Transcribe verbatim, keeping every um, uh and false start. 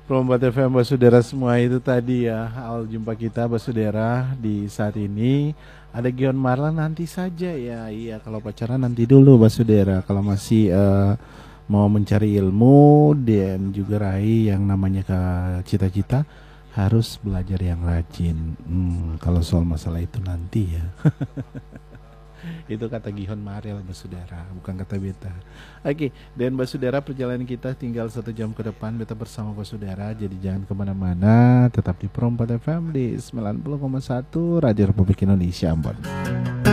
Prombat F M Basudara semua itu tadi ya awal jumpa kita Basudara di saat ini. Ada Gion Marlan nanti saja ya. Iya kalau pacaran nanti dulu Basudara. Kalau masih uh, mau mencari ilmu dan juga raih yang namanya ke cita-cita, harus belajar yang rajin. Hmm, kalau soal masalah itu nanti ya. Itu kata Gihon Marel Basudara, bukan kata beta. Oke, dan Basudara perjalanan kita tinggal satu jam ke depan. Beta bersama Basudara, jadi jangan kemana-mana. Tetap di Perompat F M di sembilan puluh koma satu Radio Republik Indonesia Ambon.